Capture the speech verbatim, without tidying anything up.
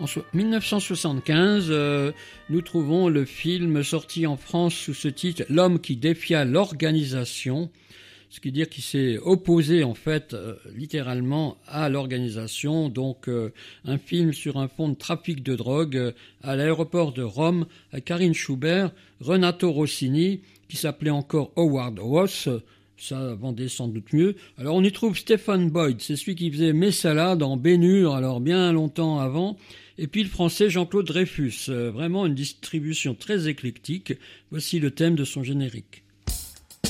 En so- mille neuf cent soixante-quinze, euh, nous trouvons le film sorti en France sous ce titre « L'homme qui défia l'organisation », ce qui veut dire qu'il s'est opposé en fait euh, littéralement à l'organisation. Donc euh, un film sur un fond de trafic de drogue euh, à l'aéroport de Rome, avec Karine Schubert, Renato Rossini, qui s'appelait encore Howard Ross. Ça vendait sans doute mieux. Alors on y trouve Stephen Boyd, c'est celui qui faisait Messala dans Ben-Hur, alors bien longtemps avant. Et puis le français Jean-Claude Dreyfus, euh, vraiment une distribution très éclectique. Voici le thème de son générique.